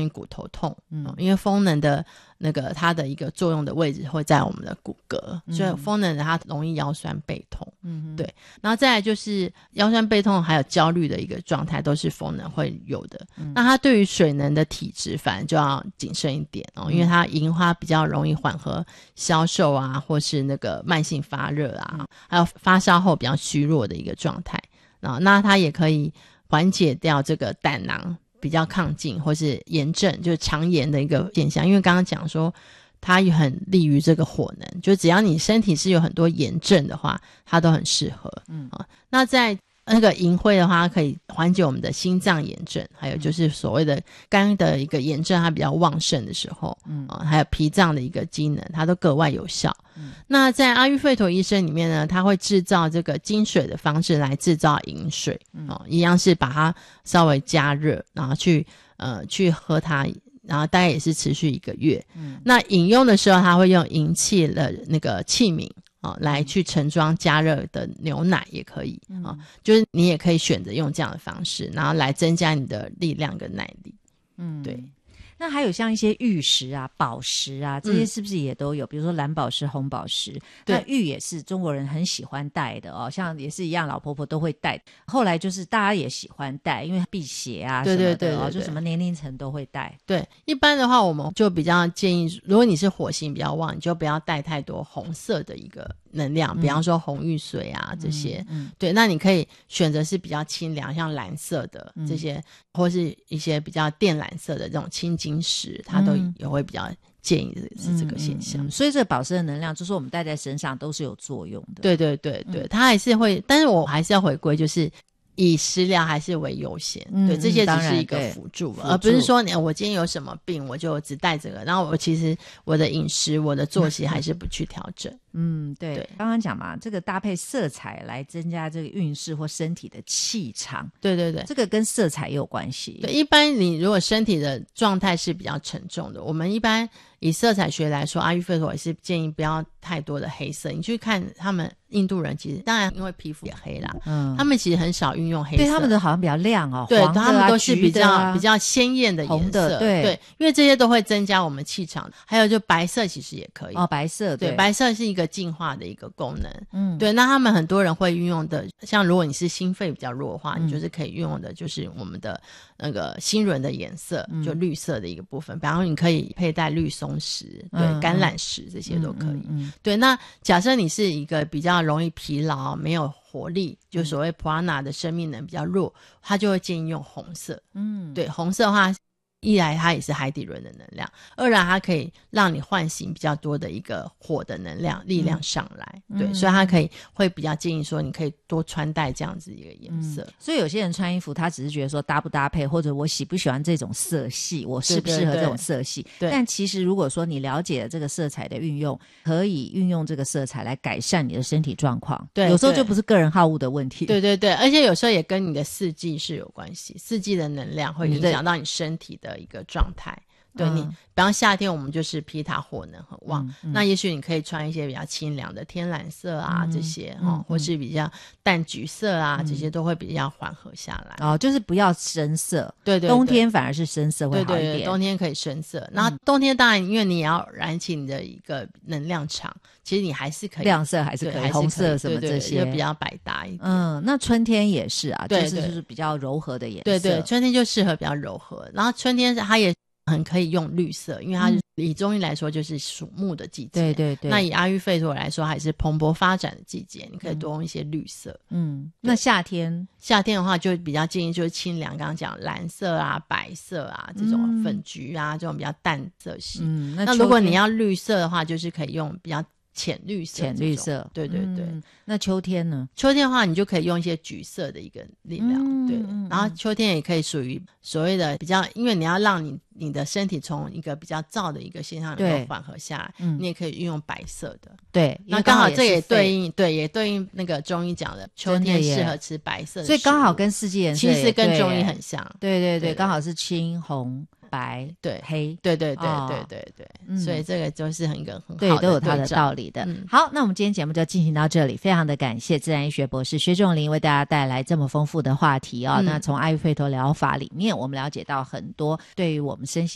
易骨头痛，因为风能的那个它的一个作用的位置会在我们的骨骼，所以风能它容易腰酸背痛，对。然后再来就是腰酸背痛还有焦虑的一个状态都是风能会有的，那它对于水能的体质反而就要谨慎一点因为它银花比较容易缓和消瘦啊，或是那个慢性发热啊，还有发烧后比较虚弱的一个状态，那它也可以缓解掉这个胆囊比较亢进或是炎症，就是肠炎的一个现象。因为刚刚讲说它也很利于这个火能，就只要你身体是有很多炎症的话它都很适合。那在那个银灰的话它可以缓解我们的心脏炎症，还有就是所谓的肝的一个炎症它比较旺盛的时候，还有脾脏的一个机能它都格外有效。那在阿育吠陀医生里面呢，他会制造这个金水的方式来制造银水，一样是把它稍微加热，然后去喝它，然后大概也是持续1个月。那饮用的时候他会用银器的那个器皿来去盛装加热的牛奶也可以就是你也可以选择用这样的方式，然后来增加你的力量跟耐力。对。 那还有像一些玉石啊、宝石啊，这些是不是也都有？比如说蓝宝石、红宝石，那玉也是中国人很喜欢戴的像也是一样，老婆婆都会戴。后来就是大家也喜欢戴，因为辟邪啊什么的，对就什么年龄层都会戴。对， 一般的话我们就比较建议，如果你是火星比较旺，你就不要戴太多红色的一个能量，比方说红玉水啊这些。对，那你可以选择是比较清凉，像蓝色的这些，或是一些比较靛蓝色的这种青金石，它都也会比较建议是这个现象。 所以这个宝石的能量就是我们戴在身上都是有作用的。 对对对对，它还是会，但是我还是要回归，就是以食疗还是为优先。对，这些只是一个辅助，而不是说我今天有什么病我就只带这个，然后我其实我的饮食我的作息还是不去调整。 对，刚刚讲嘛，这个搭配色彩来增加这个运势或身体的气场。 对对对， 这个跟色彩也有关系。 对，一般你如果身体的状态是比较沉重的，我们一般以色彩学来说，阿育吠陀也是建议不要太多的黑色。你去看他们印度人，其实当然因为皮肤也黑啦，他们其实很少运用黑色。 对，他们的好像比较亮对， 黄的他们都是比较鲜艳的颜色。 对， 因为这些都会增加我们气场。还有就白色其实也可以。 白色。 对，白色是一个净化的一个功能。对，那他们很多人会运用的，像如果你是心肺比较弱的话，你就是可以运用的就是我们的那个心轮的颜色，就绿色的一个部分。比方说你可以佩戴绿松石，对，橄榄石这些都可以。对，那假设你是一个比较容易疲劳没有活力，就所谓 prana 的生命能比较弱，他就会建议用红色。对，红色的话一来它也是海底轮的能量，二来它可以让你唤醒比较多的一个火的能量力量上来。对，所以它会比较建议说你可以多穿戴这样子一个颜色。 所以有些人穿衣服他只是觉得说搭不搭配，或者我喜不喜欢这种色系，我适不适合这种色系。对，但其实如果说你了解了这个色彩的运用，可以运用这个色彩来改善你的身体状况。对，有时候就不是个人好恶的问题。 对对对，而且有时候也跟你的四季是有关系，四季的能量会影响到你身体的一个状态。对，你比方夏天我们就是皮塔火能很旺，那也许你可以穿一些比较清凉的天蓝色啊这些或是比较淡橘色啊这些都会比较缓和下来。 就是不要深色。对对，冬天反而是深色会好一点。 对，冬天可以深色。然后冬天当然因为你也要燃起你的一个能量场，其实你还是可以亮色还是可以，红色什么这些就比较百搭一点。 那春天也是啊，就是比较柔和的颜色。 对对，春天就适合比较柔和。然后春天它也很可以用绿色，因为它以中医来说就是属木的季节。对对对。那以阿育吠陀来说还是蓬勃发展的季节，你可以多用一些绿色。 那夏天的话就比较建议就是清凉，刚刚讲蓝色啊白色啊这种粉橘啊这种比较淡色系。那如果你要绿色的话就是可以用比较浅绿色。对对对。 那秋天呢？ 秋天的话你就可以用一些橘色的一个力量。对，然后秋天也可以属于所谓的比较，因为你要让你的身体从一个比较燥的一个现象能够缓和下来，你也可以运用白色的。 对， 那刚好这也对应那个中医讲的秋天适合吃白色的， 所以刚好跟四季颜色其实跟中医很像。 对对对，刚好是青红白对黑。 对对对对对对，所以这个就是一个很好的对，都有它的道理的。好，那我们今天节目就进行到这里，非常的感谢自然医学博士薛仲林为大家带来这么丰富的话题那从阿育吠陀疗法里面我们了解到很多对于我们身心